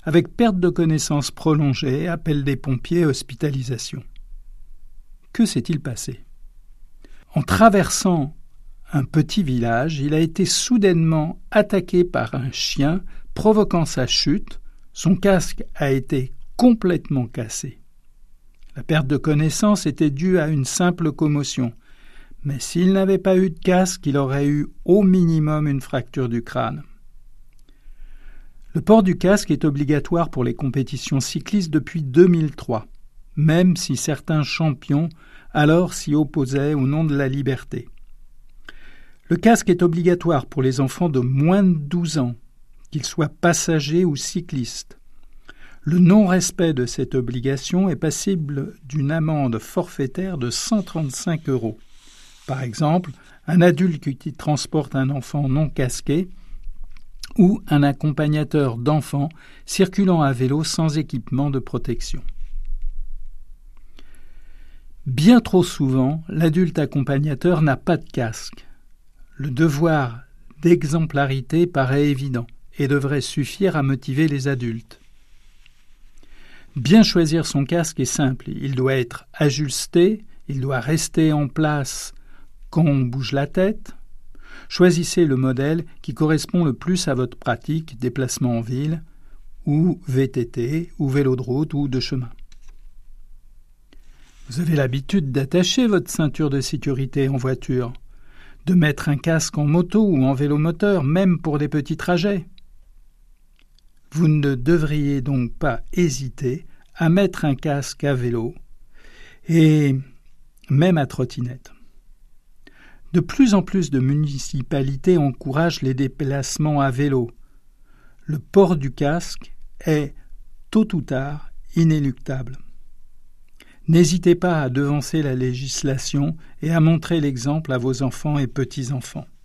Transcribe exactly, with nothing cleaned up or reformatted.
avec perte de connaissance prolongée, appel des pompiers, hospitalisation. Que s'est-il passé ? En traversant un petit village, il a été soudainement attaqué par un chien, provoquant sa chute. Son casque a été complètement cassé. La perte de connaissance était due à une simple commotion. Mais s'il n'avait pas eu de casque, il aurait eu au minimum une fracture du crâne. Le port du casque est obligatoire pour les compétitions cyclistes depuis deux mille trois, même si certains champions alors s'y opposaient au nom de la liberté. Le casque est obligatoire pour les enfants de moins de douze ans, qu'ils soient passagers ou cyclistes. Le non-respect de cette obligation est passible d'une amende forfaitaire de cent trente-cinq euros. Par exemple, un adulte qui transporte un enfant non casqué ou un accompagnateur d'enfants circulant à vélo sans équipement de protection. Bien trop souvent, l'adulte accompagnateur n'a pas de casque. Le devoir d'exemplarité paraît évident et devrait suffire à motiver les adultes. Bien choisir son casque est simple. Il doit être ajusté, il doit rester en place quand on bouge la tête. Choisissez le modèle qui correspond le plus à votre pratique, déplacement en ville, ou V T T, ou vélo de route, ou de chemin. Vous avez l'habitude d'attacher votre ceinture de sécurité en voiture, de mettre un casque en moto ou en vélomoteur, même pour des petits trajets. Vous ne devriez donc pas hésiter à mettre un casque à vélo et même à trottinette. De plus en plus de municipalités encouragent les déplacements à vélo. Le port du casque est, tôt ou tard, inéluctable. N'hésitez pas à devancer la législation et à montrer l'exemple à vos enfants et petits-enfants.